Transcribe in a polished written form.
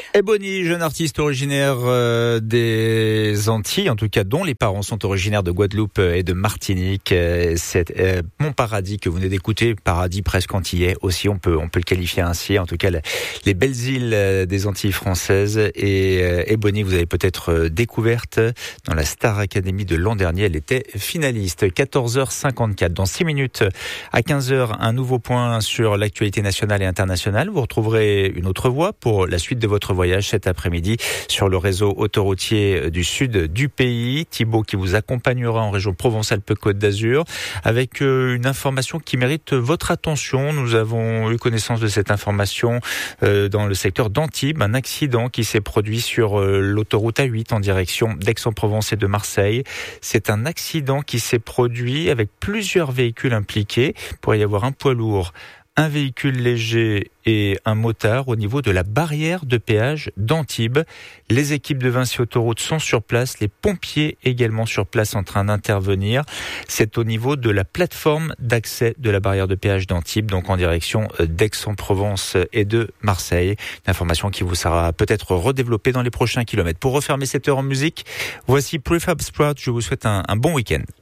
Ebony, jeune artiste originaire des Antilles, en tout cas dont les parents sont originaires de Guadeloupe et de Martinique. C'est Mon Paradis que vous venez d'écouter, paradis presque antillais aussi, on peut le qualifier ainsi. En tout cas, les belles îles des Antilles françaises. Et Ebony, vous avez peut-être découverte dans la Star Academy de l'an dernier. Elle était finaliste. 14h54. Dans 6 minutes à 15h, un nouveau point sur l'actualité nationale et internationale. Vous retrouverez une autre voix pour la suite de votre voyage cet après-midi sur le réseau autoroutier du sud du pays. Thibaut qui vous accompagnera en région Provence-Alpes-Côte d'Azur avec une information qui mérite votre attention. Nous avons eu connaissance de cette information dans le secteur d'Antibes. Un accident qui s'est produit sur l'autoroute A8 en direction d'Aix-en-Provence et de Marseille. C'est un accident qui s'est produit avec plusieurs véhicules impliqués. Il pourrait y avoir un poids lourd, un véhicule léger et un motard au niveau de la barrière de péage d'Antibes. Les équipes de Vinci Autoroute sont sur place, les pompiers également sur place en train d'intervenir. C'est au niveau de la plateforme d'accès de la barrière de péage d'Antibes, donc en direction d'Aix-en-Provence et de Marseille. Une information qui vous sera peut-être redéveloppée dans les prochains kilomètres. Pour refermer cette heure en musique, voici Prefab Sprout. Je vous souhaite un bon week-end.